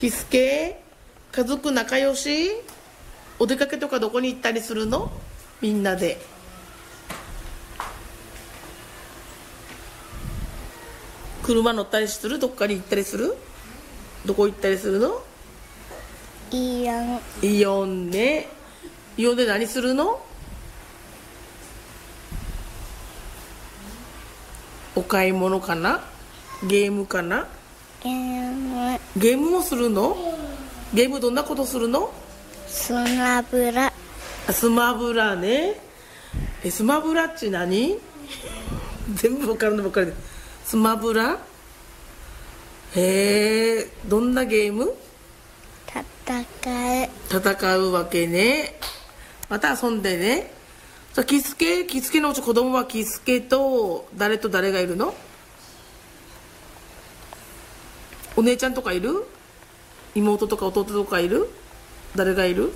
キスケ、家族仲良し？お出かけとかどこに行ったりするの？みんなで。車乗ったりする？どっかに行ったりする？どこ行ったりするの？ イオン。 イオンね。イオンで何するの？お買い物かな？ゲームかな？ ゲーム。 ゲームもするの？ゲームどんなことするの？ スマブラ。 スマブラね。スマブラっち何？全部分からんのばっかりで。スマブラ？へえ、どんなゲーム？戦うわけね。また遊んでね。じゃあキスケのうち子供はキスケと誰がいるの？お姉ちゃんとかいる？妹とか弟とかいる？誰がいる？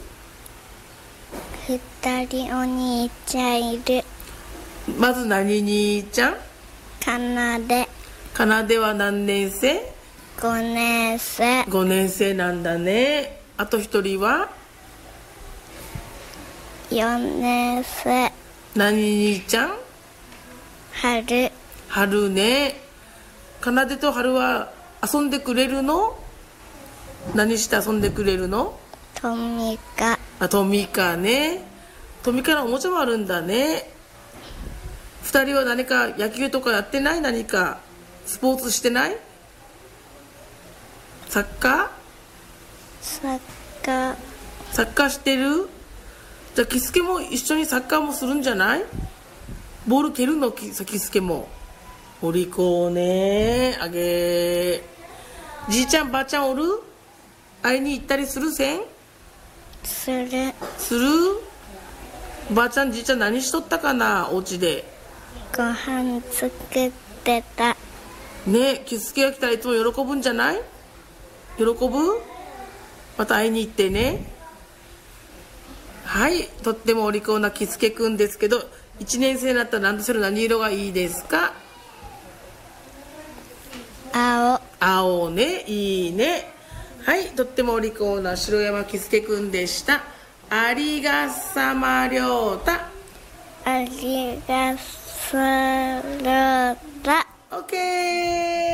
2人お兄ちゃんいる。 まず何兄ちゃん？ かなで。 かなでは何年生 5年生。 5年生なんだね。あと一人は 4年生。 何兄ちゃん？春ね。かなでと春は遊んでくれるの？何して遊んでくれるの？ トミカ。 トミカね。トミカのおもちゃもあるんだね。2人は何か野球とかやってない？何かスポーツしてない？サッカーしてる？じゃあキスケも一緒にサッカーもするんじゃない？ボール蹴るの？キスケも。お利口ね。あげー。じいちゃんばあちゃんおる？会いに行ったりする？する？ばあちゃんじいちゃん何しとったかな？お家でご飯作ってたね。キスケが来たらいつも喜ぶんじゃない？喜ぶ？また会いに行ってね。はい、とってもお利口なキスケくんですけど、1年生になったらランドセル何色がいいですか？青ね。いいね。はい、とってもお利口な白山キスケくんでした。ありがさまりょうた。 ありがさまりょうた。 オッケー。